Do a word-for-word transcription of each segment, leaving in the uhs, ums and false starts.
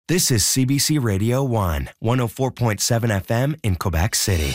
This is C B C Radio one, one oh four point seven F M in Quebec City.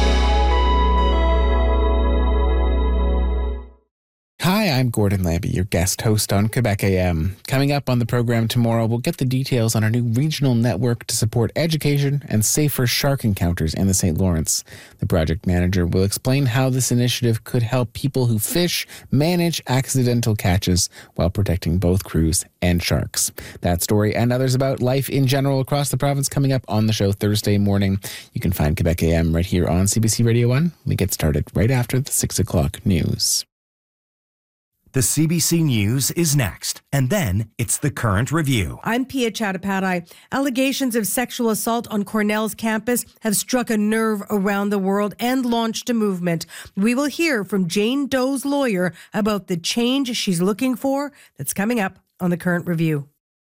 Hi, I'm Gordon Lambie, your guest host on Quebec A M. Coming up on the program tomorrow, we'll get the details on our new regional network to support education and safer shark encounters in the Saint Lawrence. The project manager will explain how this initiative could help people who fish manage accidental catches while protecting both crews and sharks. That story and others about life in general across the province coming up on the show Thursday morning. You can find Quebec A M right here on C B C Radio one. We get started right after the six o'clock news. The C B C News is next, and then it's the Current Review. I'm Pia Chattopadhyay. Allegations of sexual assault on Cornell's campus have struck a nerve around the world and launched a movement. We will hear from Jane Doe's lawyer about the change she's looking for. That's coming up on the Current Review.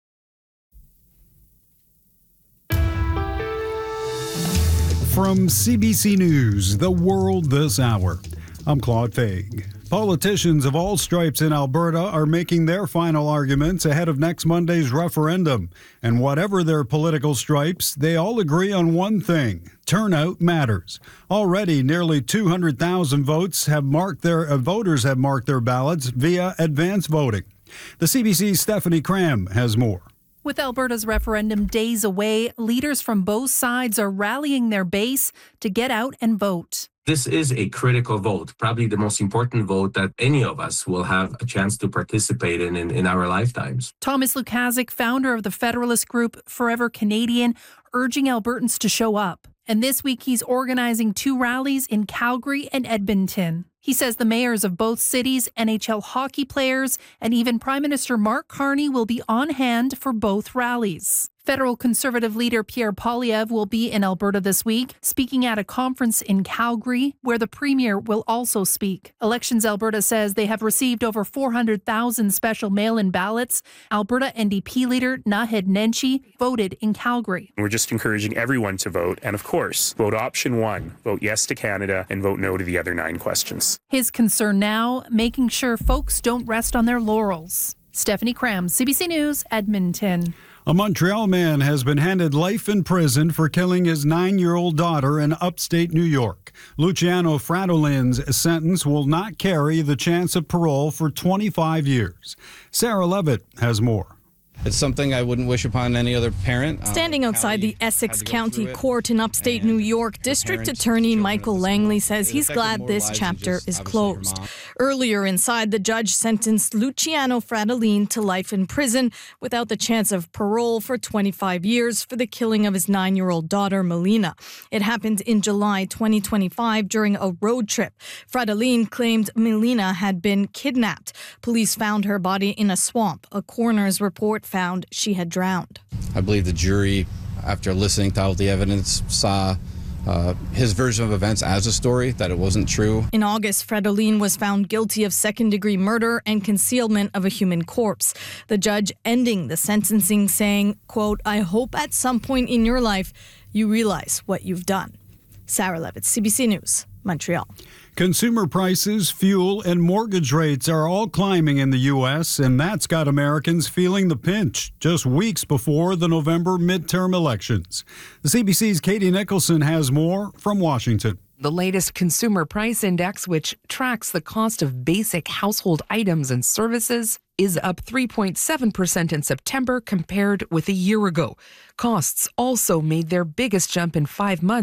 From C B C News, The World This Hour, I'm Claude Faig. Politicians of all stripes in Alberta are making their final arguments ahead of next Monday's referendum. And whatever their political stripes, they all agree on one thing: turnout matters. Already, nearly two hundred thousand votes have marked their uh, voters have marked their ballots via advance voting. The C B C's Stephanie Cram has more. With Alberta's referendum days away, leaders from both sides are rallying their base to get out and vote. This is a critical vote, probably the most important vote that any of us will have a chance to participate in in, in our lifetimes. Thomas Lukaszuk, founder of the Federalist group Forever Canadian, urging Albertans to show up. And this week he's organizing two rallies in Calgary and Edmonton. He says the mayors of both cities, N H L hockey players, and even Prime Minister Mark Carney will be on hand for both rallies. Federal Conservative leader Pierre Poilievre will be in Alberta this week, speaking at a conference in Calgary, where the Premier will also speak. Elections Alberta says they have received over four hundred thousand special mail-in ballots. Alberta N D P leader Naheed Nenshi voted in Calgary. We're just encouraging everyone to vote, and of course, vote option one, vote yes to Canada, and vote no to the other nine questions. His concern now, making sure folks don't rest on their laurels. Stephanie Cram, C B C News, Edmonton. A Montreal man has been handed life in prison for killing his nine-year-old daughter in upstate New York. Luciano Fratolin's sentence will not carry the chance of parole for twenty-five years. Sarah Levitt has more. It's something I wouldn't wish upon any other parent. Standing outside the Essex County Court in upstate New York, District Attorney Michael Langley says he's glad this chapter is closed. Earlier inside, the judge sentenced Luciano Fratolin to life in prison without the chance of parole for twenty-five years for the killing of his nine-year-old daughter, Melina. It happened in July twenty twenty-five during a road trip. Fratolin claimed Melina had been kidnapped. Police found her body in a swamp. A coroner's report found she had drowned. I believe the jury, after listening to all the evidence, saw uh, his version of events as a story, that it wasn't true. In August, Fratolin was found guilty of second-degree murder and concealment of a human corpse. The judge ending the sentencing saying, quote, "I hope at some point in your life you realize what you've done." Sarah Levitt, C B C News, Montreal. Consumer prices, fuel, and mortgage rates are all climbing in the U S, and that's got Americans feeling the pinch just weeks before the November midterm elections. The C B C's Katie Nicholson has more from Washington. The latest Consumer Price Index, which tracks the cost of basic household items and services, is up three point seven percent in September compared with a year ago. Costs also made their biggest jump in five months.